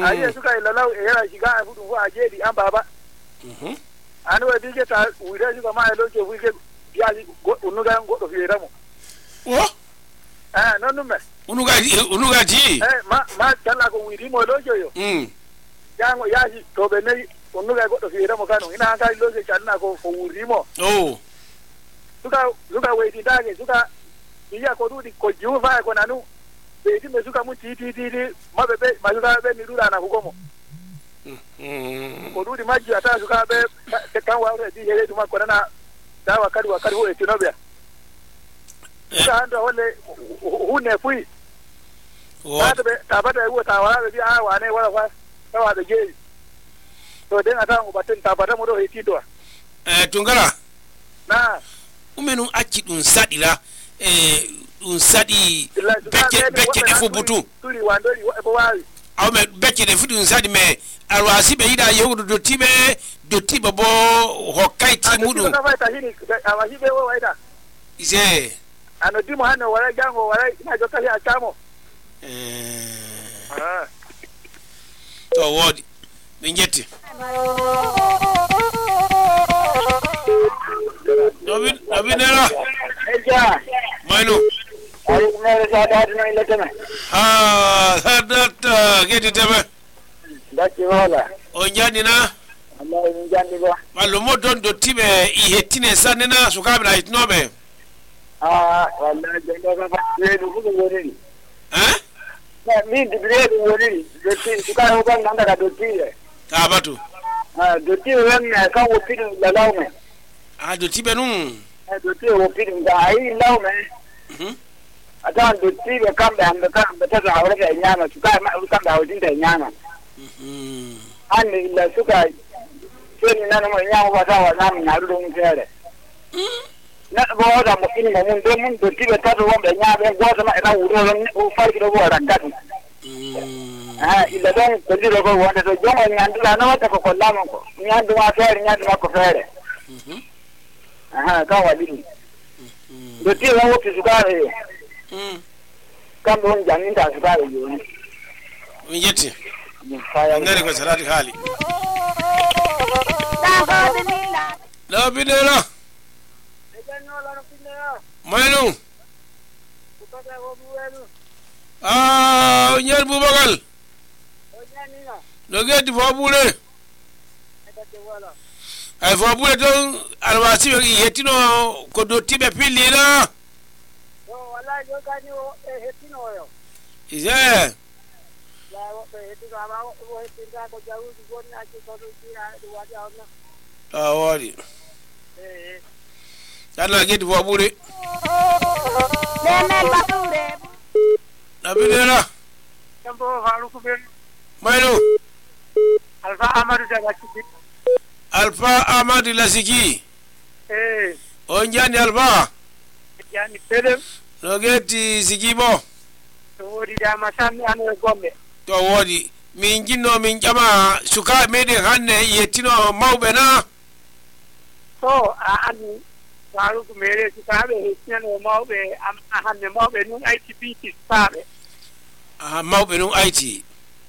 ayi suka ilalau yana shiga a fudu a jedi an baba an wa dije ta wira suka ma loke wike ya unuga godo fiera mo no me unuga ji ma tala ko wiri mo loke yo yango yaji to be nei unuga godo fiera mo kanu ina ga loke channa ko wiri mo suka weti dage suka iya ko dudi ko juva ko nanu be ti mesuka mu ti mabebe masuka be mirura na hukomo ko dudi maji ata suka be kan wa re di hele duma ko na dawa kadi wa kadi ho etinobia suka ando wole hune fui tabata wo tawara be a wa ne wala fa tawa de je to den ata ngo baten tabata mo do hetito tungala na umenu achi dun sadira un sadi becce de fubutu turi wandori ebo wawi aw me becce de fudu un sadi me arwasi be ida yehudu do tibe bo hokkaiti mudu na faita hini awahi be wo waida ise ano dimo hano wala jango wala ina jokali achamo to wodi minjeti Nobinera eja Mailo mere sadat no iletena sadat geti tebe daki wala onjani na Allah njandi go wallo modon do tibe ihetine sanena sukabra itnobe wallahi jendo ka fa du fugo wori mi dibre du wori do tin sukaro ban nanda ka do tiye batu do tiye wen ka wo pidu la lawme do tibe nun do tiye wo pidu da ai lawme adan do tibe kambe ambe ta za hawre ga nyama suka ma kambe hawjin da nyama la suka seni nana mo nyama ba ta wa nam nyaru do ngere na bo da mo ini mo mun do tibe ta do wambe nyama go ma ina wuro o farki do wara gadu ila don ko dilo ko wonde to jongo nyandula na wata ko lamo ko nyandu ma fere nyandu ma ko fere ka wadi do tibe wo ti sukare kan don jamin ta sukare yo ni yeti ngare ko salati hali la bidela mayno nyer bubakal logeti fobule ay fobule don alwasi yetino ko do tibe pilila wala yo gani o hetino yo ise la o hetino ama o hetinga ko jawu gonna ki ko dira do wadi awna wadi dala geti fobule lele bature nabidela tambo haruku ben mayno alfa amadu daga kiti alfa amadu lasiki onjani alfa yani pedem logeti sikibo to wodi dama sammi anu gombe to wodi min jinno min jama suka mede hanne yetino mawbe na so an haruku mere suka be hetino mawbe hanne mawbe nun ITBT sabe mawbe nun IT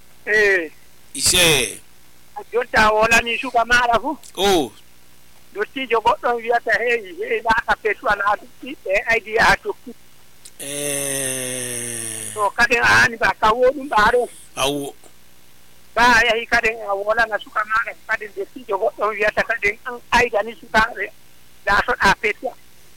ise jota wala ni suka mara fu dotti jo goddo wiata hey da ka petu ana ati idea to so kade ani ba ka wodum baaro awu ba ya hi kade wala na suka mara kade dotti jo goddo wiata kade an aida ni suka da so a petu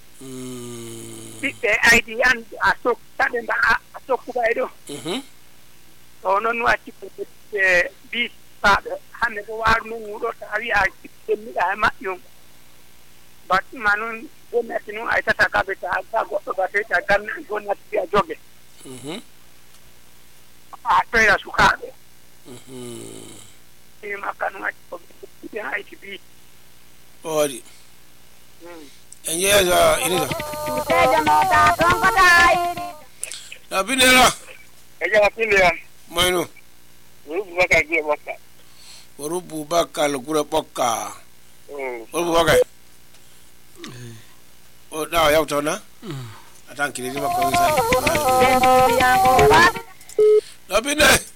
idea an aso kade ba aso ku ba edo so non wati bi pa hanne ko war mu do tawi a mi da ma yum bat manun gonna tinu ay tata ka be ta go to ba ta kan gonna ti a joge pera suka e ma kanu a ko ya ay ti bi ori enye za iniza teja no ta ton ko dai la binela eja pinela mayno rubu baka ge baka rubu baka lugura baka rubu baka da ya utona atanki ni makao sana. Labine